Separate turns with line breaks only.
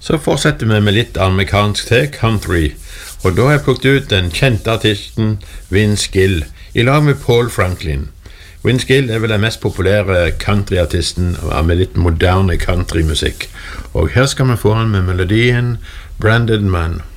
Så fortsetter vi med litt amerikansk til country, og da har jeg plukket ut den kjente artisten Vince Gill, i lag med Paul Franklin. Vince Gill er vel den mest populære countryartisten med litt moderne countrymusikk, og her skal vi få han med melodien Branded Man.